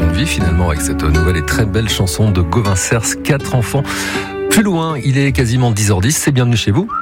d'une vie finalement avec cette nouvelle et très belle chanson de Gauvin Cers, 4 enfants. Plus loin, il est quasiment 10h10, c'est bienvenue chez vous.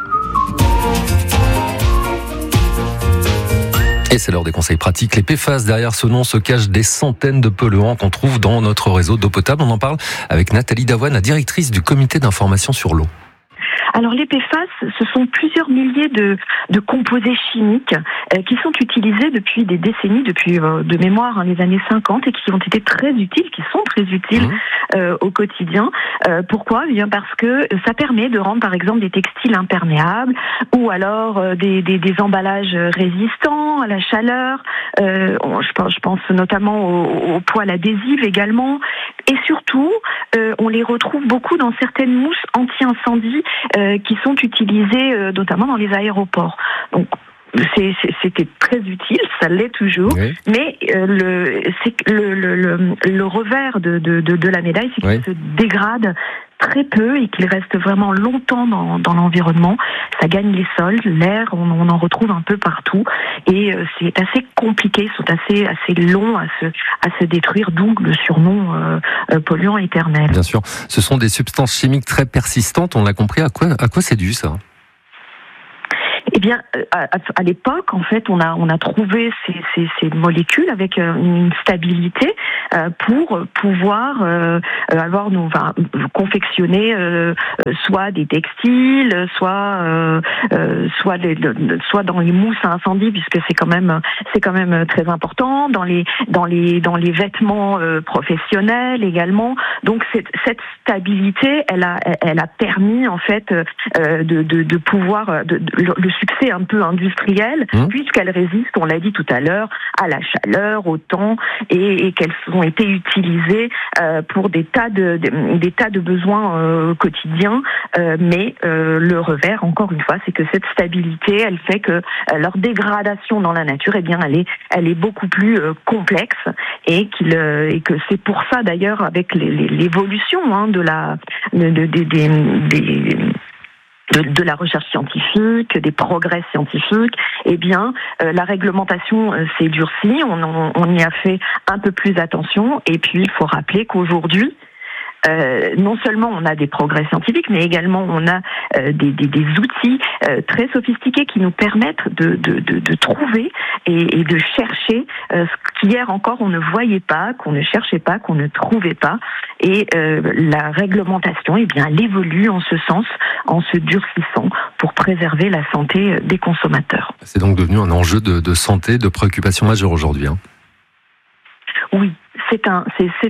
Et c'est l'heure des conseils pratiques. Les PFAS, derrière ce nom se cachent des centaines de polluants qu'on trouve dans notre réseau d'eau potable. On en parle avec Nathalie Davoine, la directrice du comité d'information sur l'eau. Alors les PFAS, ce sont plusieurs milliers de composés chimiques qui sont utilisés depuis des décennies, depuis de mémoire les années 50 et qui ont été très utiles, qui sont très utiles au quotidien. Pourquoi ? Eh bien parce que ça permet de rendre par exemple des textiles imperméables ou alors des emballages résistants à la chaleur. Je pense notamment aux poils adhésifs également. Et surtout, on les retrouve beaucoup dans certaines mousses anti-incendie qui sont utilisées notamment dans les aéroports. Donc c'était très utile, ça l'est toujours, oui. Mais le revers de la médaille, c'est qu'il se dégrade très peu et qu'il reste vraiment longtemps dans l'environnement. Ça gagne les sols, l'air, on en retrouve un peu partout et c'est assez compliqué, ils sont assez longs à se détruire, d'où le surnom polluant éternel. Bien sûr, ce sont des substances chimiques très persistantes, on l'a compris. À quoi c'est dû ça ? Eh bien, à l'époque, en fait, on a trouvé ces molécules avec une stabilité pour pouvoir confectionner soit des textiles, soit dans les mousses à incendie, puisque c'est quand même très important, dans les vêtements professionnels également. Donc cette stabilité, elle a permis en fait de pouvoir le succès un peu industriel, puisqu'elles résistent, on l'a dit tout à l'heure, à la chaleur, au temps, et qu'elles ont été utilisées pour des tas de besoins quotidiens. Mais le revers, encore une fois, c'est que cette stabilité, elle fait que leur dégradation dans la nature, eh bien, elle est beaucoup plus complexe, et que c'est pour ça d'ailleurs, avec l'évolution de la recherche scientifique, des progrès scientifiques, eh bien, la réglementation s'est durcie, on y a fait un peu plus attention, et puis il faut rappeler qu'aujourd'hui, non seulement on a des progrès scientifiques, mais également on a des outils très sophistiqués qui nous permettent de trouver et de chercher ce qu'hier encore on ne voyait pas, qu'on ne cherchait pas, qu'on ne trouvait pas. Et la réglementation, eh bien, elle évolue en ce sens, en se durcissant pour préserver la santé des consommateurs. C'est donc devenu un enjeu de santé, de préoccupation majeure aujourd'hui. Oui. C'est un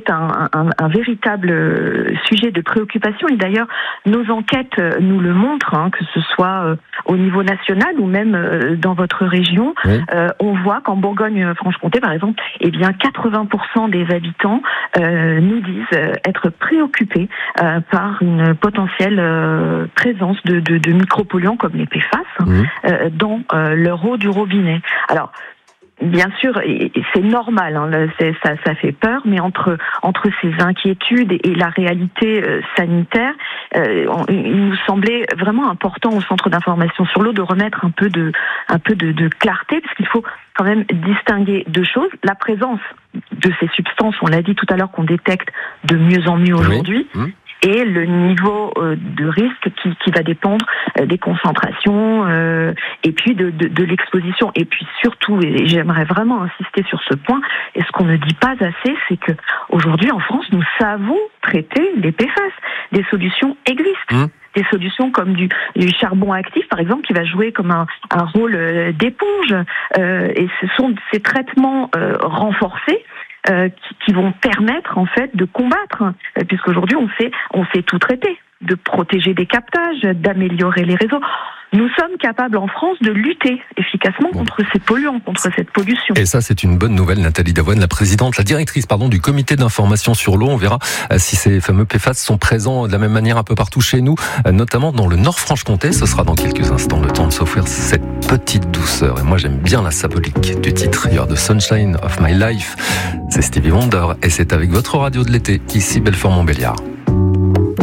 véritable sujet de préoccupation, et d'ailleurs nos enquêtes nous le montrent, que ce soit au niveau national ou même dans votre région. Oui. On voit qu'en Bourgogne-Franche-Comté, par exemple, eh bien 80% des habitants nous disent être préoccupés par une potentielle présence de micropolluants comme les PFAS dans leur eau du robinet. Alors, bien sûr, c'est normal, ça fait peur, mais entre ces inquiétudes et la réalité sanitaire, il nous semblait vraiment important au Centre d'information sur l'eau de remettre un peu de clarté, parce qu'il faut quand même distinguer deux choses. La présence de ces substances, on l'a dit tout à l'heure, qu'on détecte de mieux en mieux aujourd'hui. Oui. Et le niveau de risque qui va dépendre des concentrations et puis de l'exposition. Et puis surtout, et j'aimerais vraiment insister sur ce point, et ce qu'on ne dit pas assez, c'est que aujourd'hui en France, nous savons traiter les PFAS. Des solutions existent. Des solutions comme du charbon actif, par exemple, qui va jouer comme un rôle d'éponge. Et ce sont ces traitements renforcés qui vont permettre en fait de combattre, puisqu'aujourd'hui on sait tout traiter, de protéger des captages, d'améliorer les réseaux. Nous sommes capables en France de lutter efficacement contre ces polluants, contre cette pollution. Et ça, c'est une bonne nouvelle. Nathalie Davoine, la directrice du comité d'information sur l'eau. On verra si ces fameux PFAS sont présents de la même manière un peu partout chez nous, notamment dans le Nord-Franche-Comté. Ce sera dans quelques instants, le temps de s'offrir cette petite douceur. Et moi, j'aime bien la symbolique du titre « You're the sunshine of my life ». C'est Stevie Wonder et c'est avec votre radio de l'été, ici Belfort-Montbéliard.